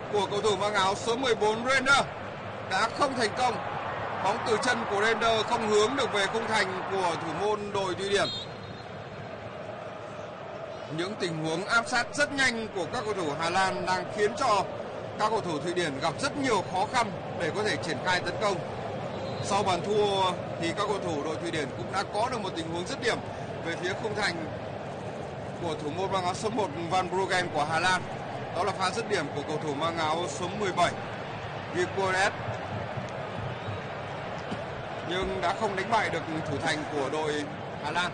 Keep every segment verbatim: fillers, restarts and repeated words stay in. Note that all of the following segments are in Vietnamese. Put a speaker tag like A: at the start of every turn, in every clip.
A: của cầu thủ mang áo số mười bốn Render đã không thành công. Bóng từ chân của Render không hướng được về khung thành của thủ môn đội Thụy Điển. Những tình huống áp sát rất nhanh của các cầu thủ Hà Lan đang khiến cho các cầu thủ Thụy Điển gặp rất nhiều khó khăn để có thể triển khai tấn công. Sau bàn thua thì các cầu thủ đội Thụy Điển cũng đã có được một tình huống dứt điểm về phía khung thành của thủ môn mang áo số một Van Bruggen của Hà Lan. Đó là pha dứt điểm của cầu thủ mang áo số mười bảy Gyökeres, nhưng đã không đánh bại được thủ thành của đội Hà Lan.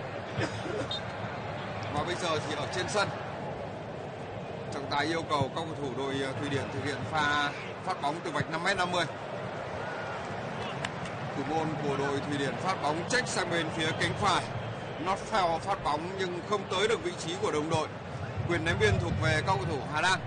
A: Và bây giờ thì ở trên sân, trọng tài yêu cầu các cầu thủ đội Thụy Điển thực hiện pha phát bóng từ vạch năm mét năm mươi. Thủ môn của đội Thụy Điển phát bóng check sang bên phía cánh phải. Nordfeld phát bóng nhưng không tới được vị trí của đồng đội. Quyền ném biên thuộc về các cầu thủ Hà Lan.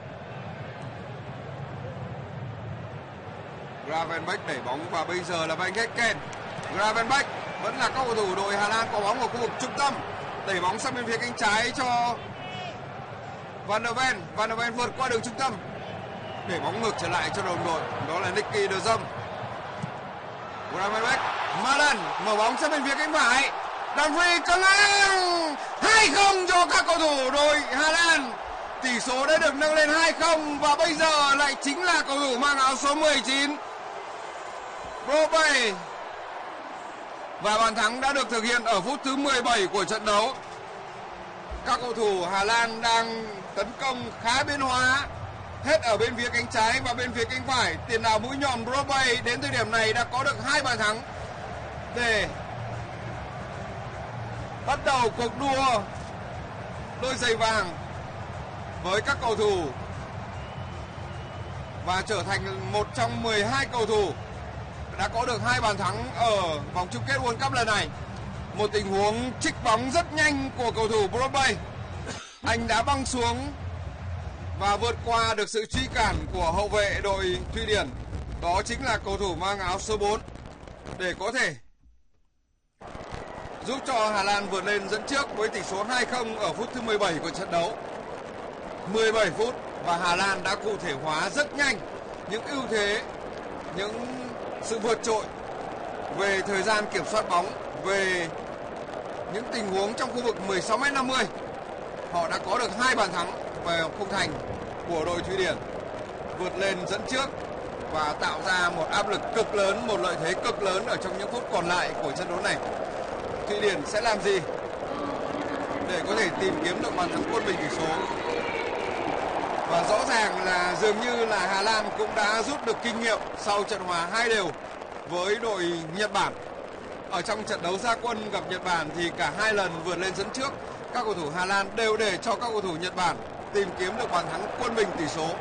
A: Gravenberch đẩy bóng và bây giờ là Van Hekken. Gravenberch vẫn là các cầu thủ đội Hà Lan có bóng ở khu vực trung tâm. Đẩy bóng sang bên phía cánh trái cho Van der Ven. Van der Ven vượt qua đường trung tâm. Để bóng ngược trở lại cho đồng đội. Đó là Nicky de Jong. Gravenberch. Malen mở bóng sang bên phía cánh phải. Dumfries căng ngang. hai không cho các cầu thủ đội Hà Lan. Tỷ số đã được nâng lên hai không và bây giờ lại chính là cầu thủ mang áo số mười chín Brobbey. Và bàn thắng đã được thực hiện ở phút thứ mười bảy của trận đấu. Các cầu thủ Hà Lan đang tấn công khá biến hóa, hết ở bên phía cánh trái và bên phía cánh phải. Tiền đạo mũi nhọn Brobbey đến thời điểm này đã có được hai bàn thắng để bắt đầu cuộc đua đôi giày vàng với các cầu thủ và trở thành một trong mười hai cầu thủ đã có được hai bàn thắng ở vòng chung kết World Cup lần này. Một tình huống trích bóng rất nhanh của cầu thủ Brobbey. Anh đã băng xuống và vượt qua được sự truy cản của hậu vệ đội Thụy Điển. Đó chính là cầu thủ mang áo số bốn để có thể giúp cho Hà Lan vượt lên dẫn trước với tỷ số hai không ở phút thứ mười bảy của trận đấu. mười bảy phút và Hà Lan đã cụ thể hóa rất nhanh những ưu thế, những sự vượt trội về thời gian kiểm soát bóng, về những tình huống trong khu vực mười sáu mét năm mươi. Họ đã có được hai bàn thắng về khung thành của đội Thụy Điển, vượt lên dẫn trước và tạo ra một áp lực cực lớn, một lợi thế cực lớn ở trong những phút còn lại của trận đấu này. Thụy Điển sẽ làm gì để có thể tìm kiếm được bàn thắng quân bình tỷ số? Và rõ ràng là dường như là Hà Lan cũng đã rút được kinh nghiệm sau trận hòa hai đều với đội Nhật Bản. Ở trong trận đấu ra quân gặp Nhật Bản thì cả hai lần vượt lên dẫn trước, các cầu thủ Hà Lan đều để cho các cầu thủ Nhật Bản tìm kiếm được bàn thắng quân bình tỷ số.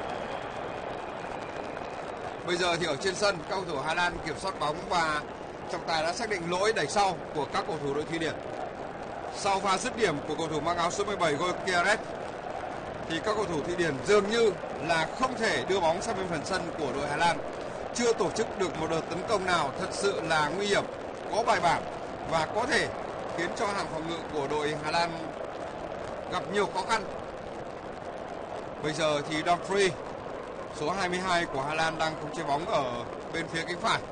A: Bây giờ thì ở trên sân, các cầu thủ Hà Lan kiểm soát bóng và trọng tài đã xác định lỗi đẩy sau của các cầu thủ đội Thụy Điển. Sau pha dứt điểm của cầu thủ mang áo số mười bảy Gyökeres thì các cầu thủ Thụy Điển dường như là không thể đưa bóng sang bên phần sân của đội Hà Lan. Chưa tổ chức được một đợt tấn công nào thật sự là nguy hiểm, có bài bản và có thể khiến cho hàng phòng ngự của đội Hà Lan gặp nhiều khó khăn. Bây giờ thì Dumfries, số hai mươi hai của Hà Lan, đang khống chế bóng ở bên phía cánh phải,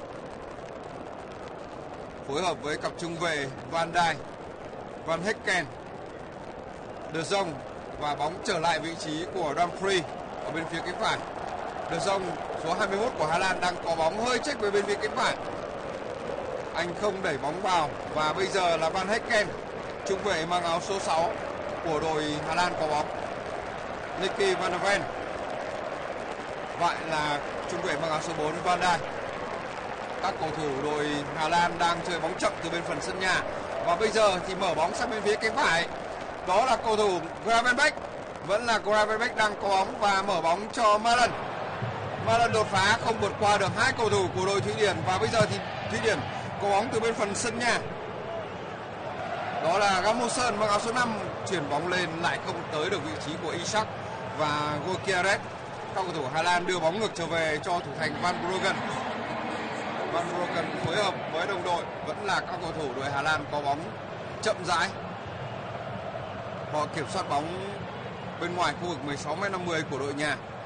A: phối hợp với cặp trung vệ Van Dijk, Van Hekken, De Jong và bóng trở lại vị trí của Dumfries ở bên phía cánh phải. De Jong, số hai mươi mốt của Hà Lan, đang có bóng hơi check về bên phía cánh phải. Anh không đẩy bóng vào và bây giờ là Van Hekken, trung vệ mang áo số sáu của đội Hà Lan có bóng. Nicky van der Ven, vậy là trung vệ mang áo số bốn Van Dijk. Các cầu thủ đội Hà Lan đang chơi bóng chậm từ bên phần sân nhà và bây giờ thì mở bóng sang bên phía cánh phải. Đó là cầu thủ Gravenberch, vẫn là Gravenberch đang có bóng và mở bóng cho Malen. Malen đột phá không vượt qua được hai cầu thủ của đội Thụy Điển và bây giờ thì Thụy Điển có bóng từ bên phần sân nhà. Đó là Rasmussen mang áo số năm chuyển bóng lên lại không tới được vị trí của Isak và Gyökeres. Các cầu thủ Hà Lan đưa bóng ngược trở về cho thủ thành Van Bruggen. Van Bruggen phối hợp với đồng đội, vẫn là các cầu thủ đội Hà Lan có bóng chậm rãi. Họ kiểm soát bóng bên ngoài khu vực mười sáu mét năm mươi của đội nhà.